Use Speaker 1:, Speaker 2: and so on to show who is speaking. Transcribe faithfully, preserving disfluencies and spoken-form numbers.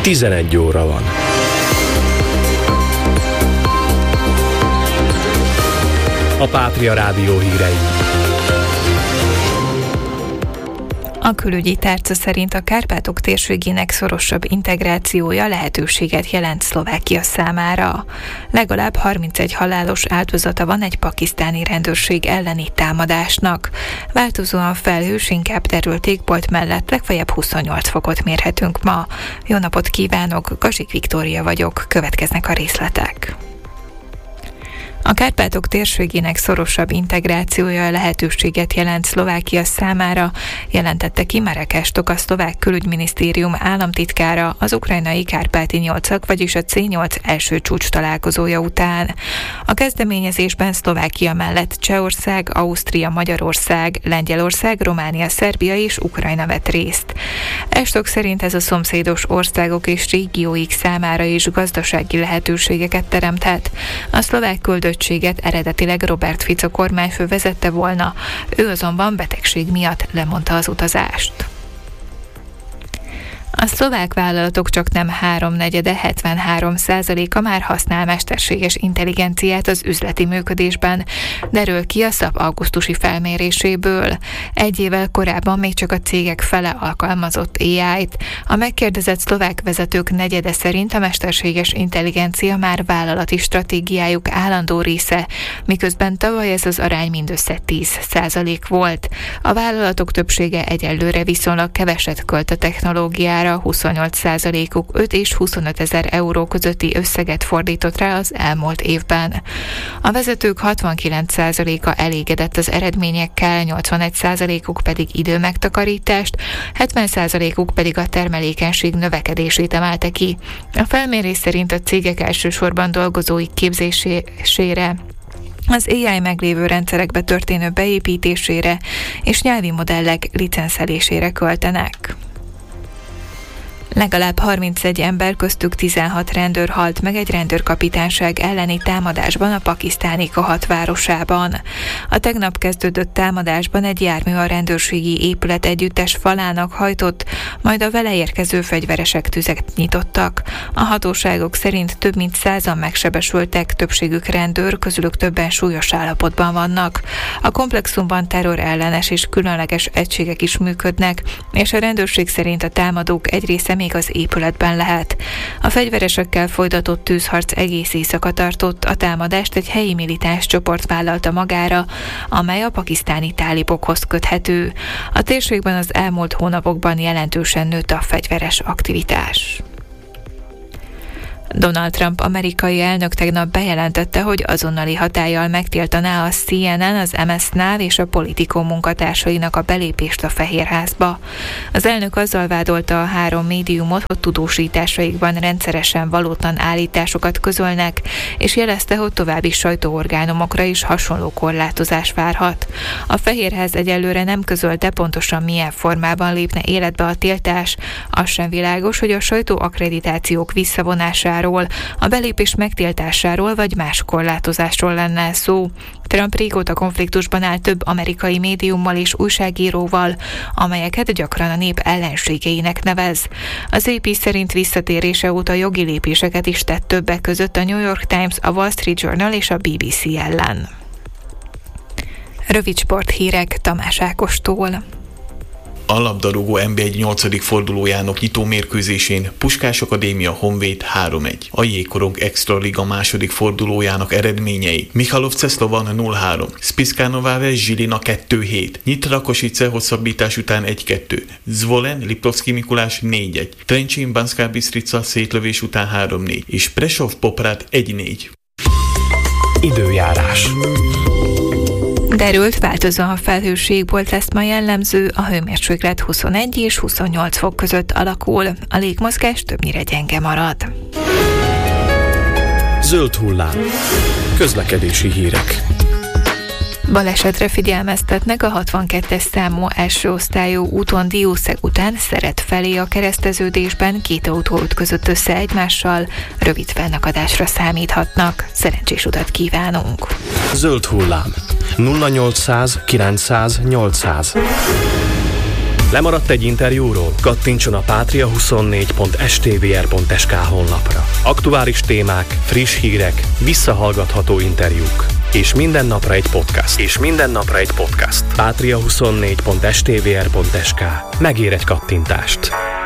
Speaker 1: tizenegy óra van. A Pátria Rádió hírei.
Speaker 2: A külügyi tárca szerint a Kárpátok térségének szorosabb integrációja lehetőséget jelent Szlovákia számára. Legalább harmincegy halálos áldozata van egy pakisztáni rendőrség elleni támadásnak. Változóan felhős, inkább derültékbolt mellett legfeljebb huszonnyolc fokot mérhetünk ma. Jó napot kívánok, Gazsik Viktória vagyok, következnek a részletek. A Kárpátok térségének szorosabb integrációja lehetőséget jelent Szlovákia számára, jelentette ki Marek Tok, a szlovák külügyminisztérium államtitkára az ukrajnai Kárpáti nyolcak, vagyis a cé nyolc első csúcs találkozója után. A kezdeményezésben Szlovákia mellett Csehország, Ausztria, Magyarország, Lengyelország, Románia, Szerbia és Ukrajna vett részt. Tok szerint ez a szomszédos országok és régióik számára is gazdasági lehetőségeket teremthet. A szlovák küldöttséget eredetileg Robert Fico kormányfő vezette volna, ő azonban betegség miatt lemondta az utazást. A szlovák vállalatok csaknem háromnegyede, hetvenhárom százaléka már használ mesterséges intelligenciát az üzleti működésben, derül ki a szap augusztusi felméréséből. Egy évvel korábban még csak a cégek fele alkalmazott á í-t. A megkérdezett szlovák vezetők negyede szerint a mesterséges intelligencia már vállalati stratégiájuk állandó része, miközben tavaly ez az arány mindössze tíz százalék volt. A vállalatok többsége egyelőre viszonylag keveset költ a technológiára, huszonnyolc százalékuk öt és huszonöt ezer euró közötti összeget fordított rá az elmúlt évben. A vezetők hatvankilenc százaléka elégedett az eredményekkel, nyolcvanegy százalékuk pedig időmegtakarítást, hetven százalékuk pedig a termelékenység növekedését emelte ki. A felmérés szerint a cégek elsősorban dolgozóik képzésére, az á í meglévő rendszerekbe történő beépítésére és nyelvi modellek licenszelésére költenek. Legalább harmincegy ember, köztük tizenhat rendőr halt meg egy rendőrkapitányság elleni támadásban a pakisztáni Kohat városában. A tegnap kezdődött támadásban egy jármű a rendőrségi épület együttes falának hajtott, majd a vele érkező fegyveresek tüzet nyitottak. A hatóságok szerint több mint százan megsebesültek, többségük rendőr, közülük többen súlyos állapotban vannak. A komplexumban terrorellenes és különleges egységek is működnek, és a rendőrség szerint a támadók egy része még az épületben lehet. A fegyveresekkel folytatott tűzharc egész éjszaka tartott, a támadást egy helyi militáns csoport vállalta magára, amely a pakisztáni tálibokhoz köthető. A térségben az elmúlt hónapokban jelentősen nőtt a fegyveres aktivitás. Donald Trump amerikai elnök tegnap bejelentette, hogy azonnali hatállyal megtiltaná a cé en en, az em es náv és a Politico munkatársainak a belépést a Fehérházba. Az elnök azzal vádolta a három médiumot, hogy tudósításaikban rendszeresen valótlan állításokat közölnek, és jelezte, hogy további sajtóorgánumokra is hasonló korlátozás várhat. A Fehérház egyelőre nem közölte pontosan milyen formában lépne életbe a tiltás, az sem világos, hogy a sajtóakkreditációk visszavonására, a belépés megtiltásáról vagy más korlátozásról lenne szó. Trump régóta konfliktusban áll több amerikai médiummal és újságíróval, amelyeket gyakran a nép ellenségeinek nevez. Az á pé szerint visszatérése óta jogi lépéseket is tett, többek között a New York Times, a Wall Street Journal és a bé bé cé ellen. Rövid sporthírek Tamás Ákostól.
Speaker 3: A labdarúgó en bé egy nyolcadik fordulójának nyitó mérkőzésén Puskás Akadémia Honvéd három egy. A Jégkorong Extraliga második fordulójának eredményei: Michalovce Slovan nulla három, Spišská Nová Ves Žilina kettő hét, Nyitra Košice hosszabbítás után egy kettő, Zvolen Liptovský Mikulás négy egy, Trenčín Banská Bystrica szétlövés után három négy, és Prešov Poprad egy négy.
Speaker 1: Időjárás.
Speaker 2: Derült, változóan a felhőségbolt lesz ma jellemző, a hőmérséklet huszonegy és huszonnyolc fok között alakul, a légmozgás többnyire gyenge marad.
Speaker 1: Zöld hullám. Közlekedési hírek.
Speaker 2: Balesetre figyelmeztetnek a hatvankettes számú első osztályú úton Diószeg után Szeret felé a kereszteződésben, két autó ütközött össze egymással, rövid fennakadásra számíthatnak. Szerencsés utat kívánunk!
Speaker 1: Zöld hullám. nulla nyolcszáz kilencszáz nyolcszáz. Lemaradt egy interjúról? Kattintson a patria huszonnégy pont s t v r pont s k honlapra. Aktuális témák, friss hírek, visszahallgatható interjúk. És minden napra egy podcast. És minden napra egy podcast. patria huszonnégy pont s t v r pont s k. Megér egy kattintást.